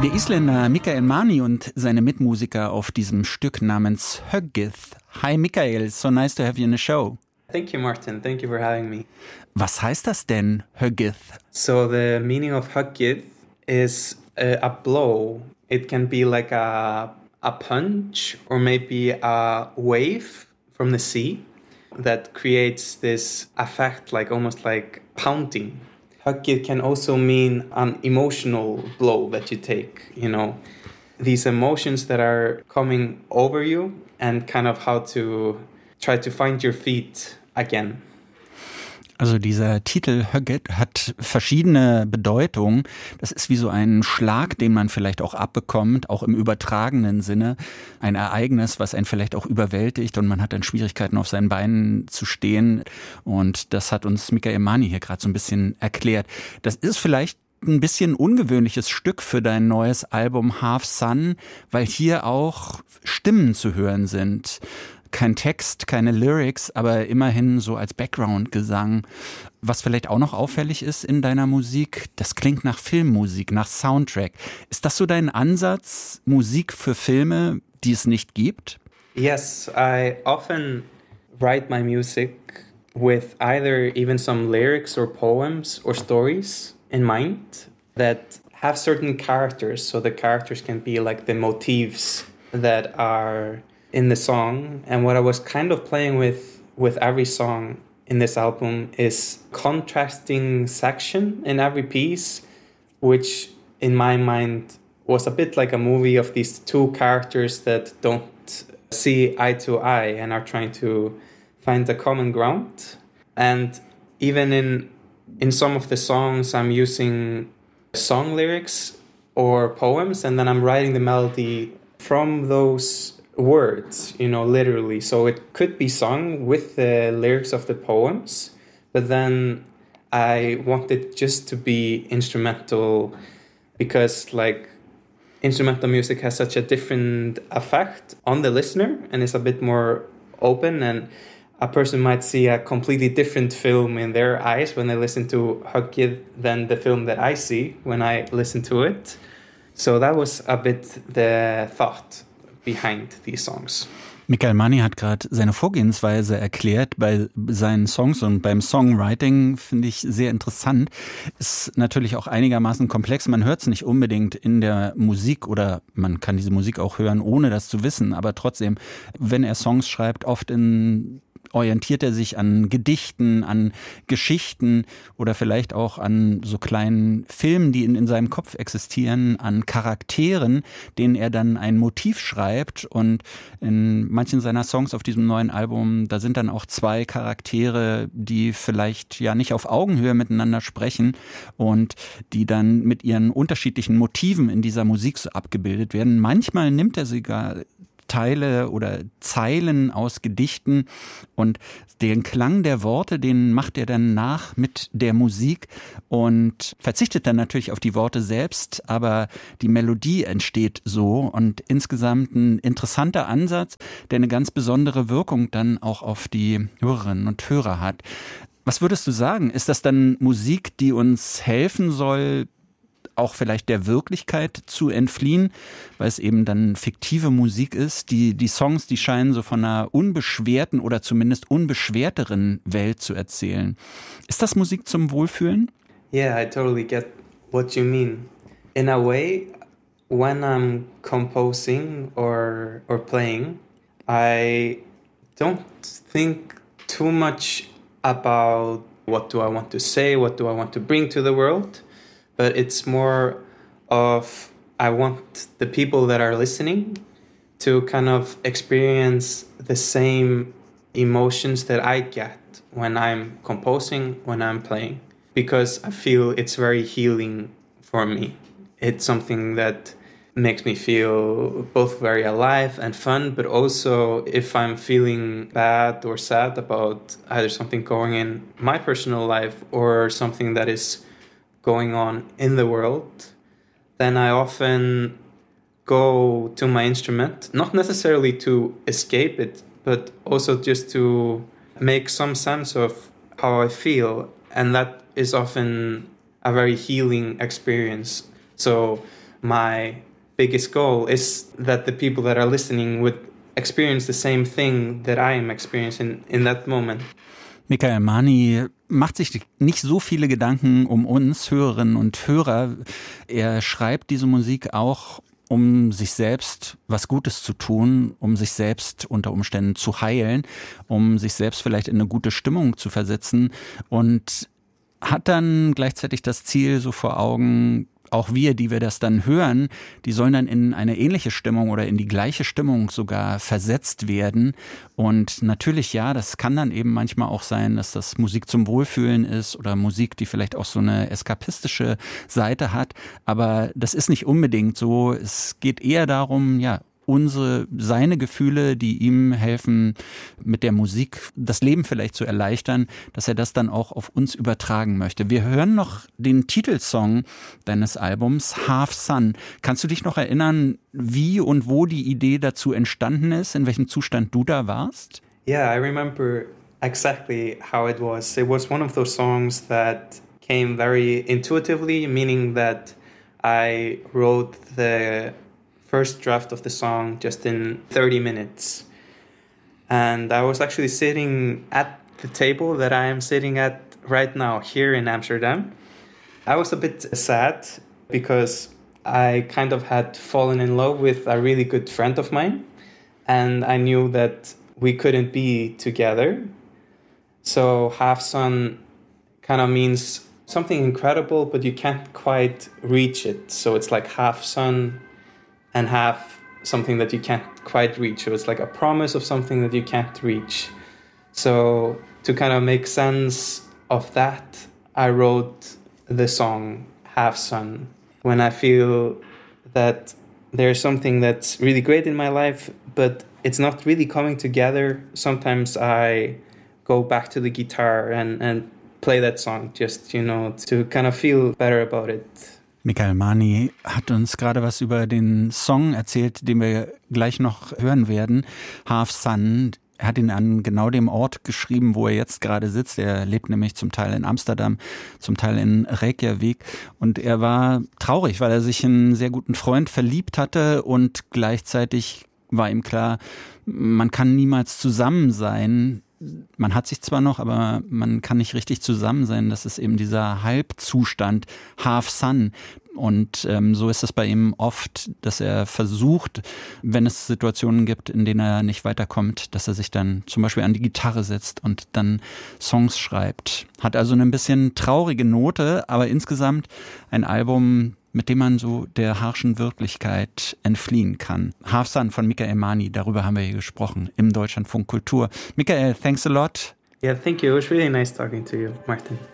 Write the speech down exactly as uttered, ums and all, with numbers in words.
Der Isländer Mikael Mani und seine Mitmusiker auf diesem Stück namens Höggið. Hi Mikael, so nice to have you in the show. Thank you, Martin. Thank you for having me. Was heißt das denn, Höggið? So the meaning of Höggið is a, a blow. It can be like a, a punch or maybe a wave from the sea that creates this effect, like almost like pounding. Höggið can also mean an emotional blow that you take, you know, these emotions that are coming over you and kind of how to try to find your feet again. Also dieser Titel Höggið hat verschiedene Bedeutungen. Das ist wie so ein Schlag, den man vielleicht auch abbekommt, auch im übertragenen Sinne. Ein Ereignis, was einen vielleicht auch überwältigt und man hat dann Schwierigkeiten, auf seinen Beinen zu stehen. Und das hat uns Mikael Mani hier gerade so ein bisschen erklärt. Das ist vielleicht ein bisschen ungewöhnliches Stück für dein neues Album Half Sun, weil hier auch Stimmen zu hören sind. Kein Text, keine Lyrics, aber immerhin so als Background-Gesang. Was vielleicht auch noch auffällig ist in deiner Musik, das klingt nach Filmmusik, nach Soundtrack. Ist das so dein Ansatz, Musik für Filme, die es nicht gibt? Yes, I often write my music with either even some lyrics or poems or stories in mind that have certain characters. So the characters can be like the motifs that are in the song. And what I was kind of playing with with every song in this album is contrasting section in every piece, which in my mind was a bit like a movie of these two characters that don't see eye to eye and are trying to find a common ground. And even in in some of the songs I'm using song lyrics or poems, and then I'm writing the melody from those words, you know, literally. So it could be sung with the lyrics of the poems, but then I want it just to be instrumental because, like, instrumental music has such a different effect on the listener and is a bit more open, and a person might see a completely different film in their eyes when they listen to Höggið than the film that I see when I listen to it. So that was a bit the thought behind these songs. Mikael Mani hat gerade seine Vorgehensweise erklärt bei seinen Songs und beim Songwriting, finde ich sehr interessant. Ist natürlich auch einigermaßen komplex. Man hört es nicht unbedingt in der Musik oder man kann diese Musik auch hören, ohne das zu wissen. Aber trotzdem, wenn er Songs schreibt, oft in orientiert er sich an Gedichten, an Geschichten oder vielleicht auch an so kleinen Filmen, die in, in seinem Kopf existieren, an Charakteren, denen er dann ein Motiv schreibt. Und in manchen seiner Songs auf diesem neuen Album, da sind dann auch zwei Charaktere, die vielleicht ja nicht auf Augenhöhe miteinander sprechen und die dann mit ihren unterschiedlichen Motiven in dieser Musik so abgebildet werden. Manchmal nimmt er sogar Teile oder Zeilen aus Gedichten und den Klang der Worte, den macht er dann nach mit der Musik und verzichtet dann natürlich auf die Worte selbst, aber die Melodie entsteht so und insgesamt ein interessanter Ansatz, der eine ganz besondere Wirkung dann auch auf die Hörerinnen und Hörer hat. Was würdest du sagen? Ist das dann Musik, die uns helfen soll, auch vielleicht der Wirklichkeit zu entfliehen, weil es eben dann fiktive Musik ist. Die, die Songs, die scheinen so von einer unbeschwerten oder zumindest unbeschwerteren Welt zu erzählen. Ist das Musik zum Wohlfühlen? Yeah, I totally get what you mean. In a way, when I'm composing or or playing, I don't think too much about what do I want to say, what do I want to bring to the world. But it's more of I want the people that are listening to kind of experience the same emotions that I get when I'm composing, when I'm playing. Because I feel it's very healing for me. It's something that makes me feel both very alive and fun, but also if I'm feeling bad or sad about either something going in my personal life or something that is going on in the world, then I often go to my instrument, not necessarily to escape it, but also just to make some sense of how I feel. And that is often a very healing experience. So my biggest goal is that the people that are listening would experience the same thing that I am experiencing in that moment. Michael Mani macht sich nicht so viele Gedanken um uns Hörerinnen und Hörer. Er schreibt diese Musik auch, um sich selbst was Gutes zu tun, um sich selbst unter Umständen zu heilen, um sich selbst vielleicht in eine gute Stimmung zu versetzen und hat dann gleichzeitig das Ziel so vor Augen, auch wir, die wir das dann hören, die sollen dann in eine ähnliche Stimmung oder in die gleiche Stimmung sogar versetzt werden. Und natürlich, ja, das kann dann eben manchmal auch sein, dass das Musik zum Wohlfühlen ist oder Musik, die vielleicht auch so eine eskapistische Seite hat. Aber das ist nicht unbedingt so. Es geht eher darum, ja, unsere, seine Gefühle, die ihm helfen, mit der Musik das Leben vielleicht zu erleichtern, dass er das dann auch auf uns übertragen möchte. Wir hören noch den Titelsong deines Albums, Half Sun. Kannst du dich noch erinnern, wie und wo die Idee dazu entstanden ist, in welchem Zustand du da warst? Yeah, I remember exactly how it was. It was one of those songs that came very intuitively, meaning that I wrote the first draft of the song just in thirty minutes. And I was actually sitting at the table that I am sitting at right now here in Amsterdam. I was a bit sad because I kind of had fallen in love with a really good friend of mine, and I knew that we couldn't be together. So Half Sun kind of means something incredible, but you can't quite reach it. So it's like half sun and half something that you can't quite reach. So it's like a promise of something that you can't reach. So to kind of make sense of that, I wrote the song Half Sun. When I feel that there's something that's really great in my life, but it's not really coming together, sometimes I go back to the guitar and, and play that song just, you know, to kind of feel better about it. Michael Mani hat uns gerade was über den Song erzählt, den wir gleich noch hören werden, Half Sun. Er hat ihn an genau dem Ort geschrieben, wo er jetzt gerade sitzt. Er lebt nämlich zum Teil in Amsterdam, zum Teil in Reykjavik. Und er war traurig, weil er sich in einen sehr guten Freund verliebt hatte und gleichzeitig war ihm klar, man kann niemals zusammen sein. Man hat sich zwar noch, aber man kann nicht richtig zusammen sein. Das ist eben dieser Halbzustand, Half Sun. Und ähm, so ist es bei ihm oft, dass er versucht, wenn es Situationen gibt, in denen er nicht weiterkommt, dass er sich dann zum Beispiel an die Gitarre setzt und dann Songs schreibt. Hat also eine bisschen traurige Note, aber insgesamt ein Album, mit dem man so der harschen Wirklichkeit entfliehen kann. Half Sun von Michael Mani, darüber haben wir hier gesprochen im Deutschlandfunk Kultur. Michael, thanks a lot. Yeah, thank you. It was really nice talking to you, Martin.